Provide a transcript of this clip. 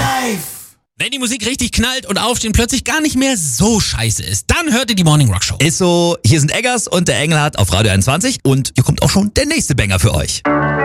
Wenn die Musik richtig knallt und Aufstehen plötzlich gar nicht mehr so scheiße ist, dann hört ihr die Morning Rock Show. Ist so, hier sind Eggers und der Engelhardt auf Radio 21 und hier kommt auch schon der nächste Banger für euch.